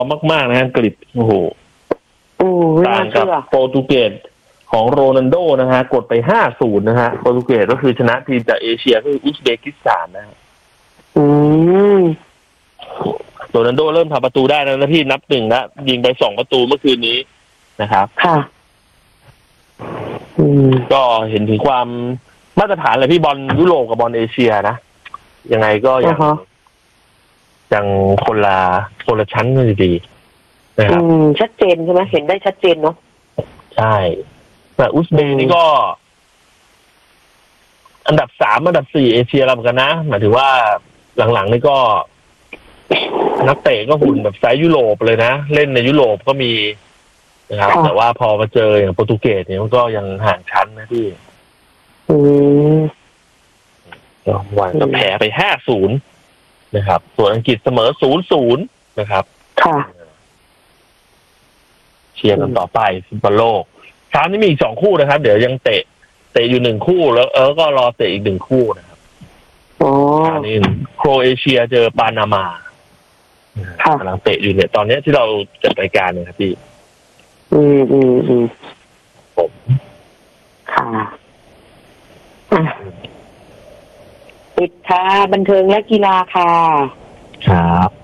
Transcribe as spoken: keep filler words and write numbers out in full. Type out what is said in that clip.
มากๆนะอังกฤษโอ้โหต่างกับโปรตุเกสของโรนัลโดนะฮะกดไป ห้าศูนย์ นะฮะโปรตุเกสก็คือชนะทีมจากเอเชียคืออุซเบกิสถานนะฮะอืมโรนัลโดเริ่มทำประตูได้แล้วนะพี่นับหนึ่งแล้วยิงไปสองประตูเมื่อคืนนี้นะครับค่ะก็เห็นถึงความมาตรฐานเลยพี่บอลยุโรปกับบอลเอเชียนะยังไงก็ยังยังคนละคนละชั้นกันดีนะครับชัดเจนใช่ไหมเห็นได้ชัดเจนเนาะใช่แต่อุซเบย์นี่ก็อันดับสามอันดับสี่เอเชียเราเหมือนกันนะหมายถึงว่าหลังๆนี่ก็นักเตะก็หุ่นแบบไซส์ยุโรปเลยนะเล่นในยุโรปก็มีนะครับแต่ว่าพอมาเจออย่างโปรตุเกสเนี่ยมันก็ยังห่างชั้นนะพี่อืมก็วันก็แพ้ไป ห้าศูนย์ นะครับส่วนอังกฤษเสมอ ศูนย์ศูนย์ นะครับค่ะเชียร์กันต่อไปฟุตบอลโลกคราวนี้มีอีกสองคู่นะครับเดี๋ยวยังเตะเตะอยู่หนึ่งคู่แล้วเออก็รอเตะอีกหนึ่งคู่นะครับอ๋อคราวนี้โครเอเชียเจอปานามากำลังเตะอยู่เนี่ยตอนนี้ที่เราจัดรายการเนี่ยครับพี่อืมอืมอืมผมค่ะปิดค่ะบันเทิงและกีฬาค่ะครับ